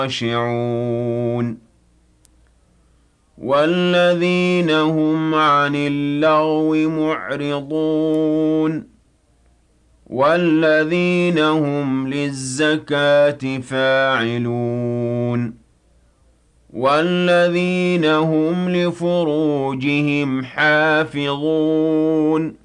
خاشعون والذين هم عن اللغو معرضون والذين هم للزكاة فاعلون والذين هم لفروجهم حافظون